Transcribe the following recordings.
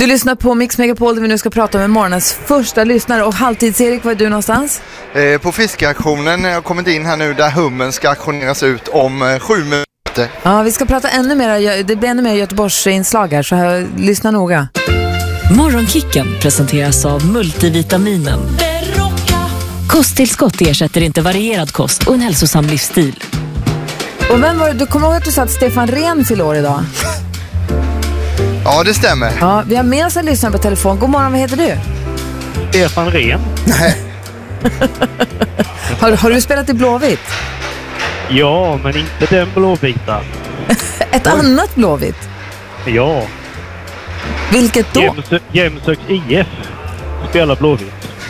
Du lyssnar på Mix Megapol där vi nu ska prata med morgonens första lyssnare. Och Halvtids-Erik, var är du någonstans? På fiskaktionen. Jag har kommit in här nu där hummen ska auktioneras ut om 7 minuter. Ja, vi ska prata ännu mer. Det blir ännu mer Göteborgsinslag här, så lyssna noga. Morgonkicken presenteras av multivitaminen. Kosttillskott ersätter inte varierad kost och en hälsosam livsstil. Och vem var det? Du kommer ihåg att du sa att Stefan Rehn fyller år idag? Ja, det stämmer. Ja, vi har med oss en lyssnare på telefon. God morgon, vad heter du? Stefan Rehn. Nej. Har du spelat i Blåvitt? Ja, men inte den blåvita. Ett annat Blåvitt? Ja. Vilket då? Jämsöks IF spelar blåvitt.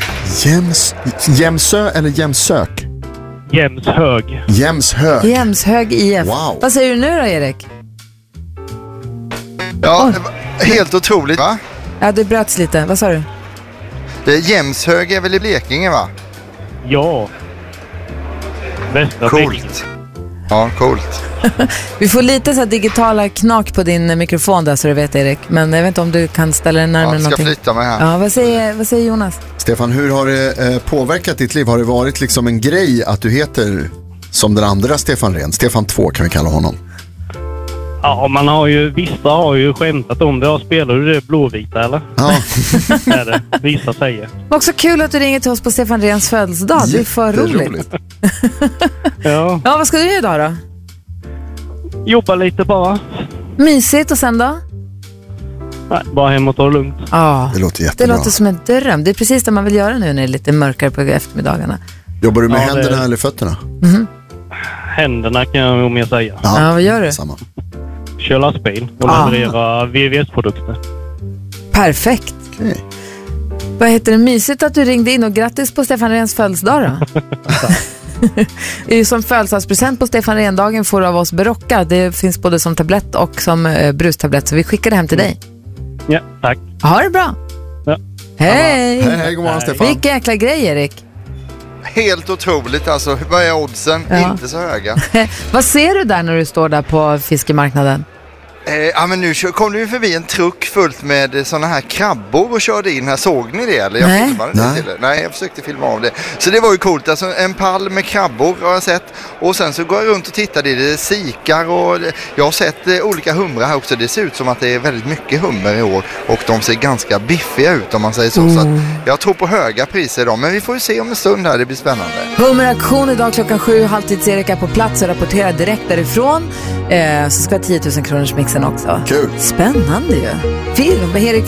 Jämsö eller Jämsök? Jämshög. Jämshög. Jämshög IF. Wow. Vad säger du nu då, Erik? Ja, helt otroligt, va? Ja, det bröts lite. Vad sa du? Det är Jämshög är väl i Blekinge, va? Ja. Västra Blekinge. Coolt. Ja, coolt. Vi får lite så här digitala knak på din mikrofon där, så du vet, Erik. Men jag vet inte om du kan ställa den närmare Jag ska någonting. flytta mig här. Ja, vad säger Jonas? Stefan, hur har det påverkat ditt liv? Har det varit liksom en grej att du heter som den andra Stefan Rehn? Stefan 2 kan vi kalla honom. Ja, vissa har ju skämtat om det. Spelar du det blåvita, eller? Ja. Är det. Vissa säger. Också kul att du ringer till oss på Stefan Rehns födelsedag. Det är för roligt. Ja. Ja, vad ska du göra idag då? Jobba lite bara. Mysigt, och sen då? Nej, bara hem och ta det lugnt. Ja, Det låter det jättebra. låter som en dröm. Det är precis det man vill göra nu när det är lite mörkare på eftermiddagarna. Jobbar du med Ja, händerna eller fötterna? Händerna kan jag nog mer säga. Ja, vad gör du? Samma. Kör lastbil och leverera VVS-produkter. Perfekt. Okej. Vad heter det? Mysigt att du ringde in, och grattis på Stefan Rehns födelsedag då. Som födelsedagspresent på Stefan Rehn-dagen får du av oss Berocca. Det finns både som tablett och som brustablett, så vi skickar det hem till dig. Ja, tack. Ha det bra. Ja. Hej. Hej, god morgon Stefan. Vilken jäkla grej, Erik. Helt otroligt, alltså. Vad är oddsen? Ja. Inte så höga. Vad ser du där när du står där på fiskemarknaden? Ja, men nu kom du ju förbi en truck fullt med såna här krabbor och körde in här. Såg ni det? Eller? Nej. Jag filmade inte till det. Nej, jag försökte filma av det. Så det var ju coolt. Alltså, en pall med krabbor har jag sett. Och sen så går jag runt och tittar. Det är sikar och jag har sett olika humrar här också. Det ser ut som att det är väldigt mycket hummer i år. Och de ser ganska biffiga ut, om man säger så. Så att jag tror på höga priser idag. Men vi får ju se om en stund här. Det blir spännande. Hummeraktion idag klockan 7. Halvtids-Erik är på plats och rapporterar direkt därifrån. Så ska 10 000 kronors mixen också. Kul. Spännande ju. Film med Erik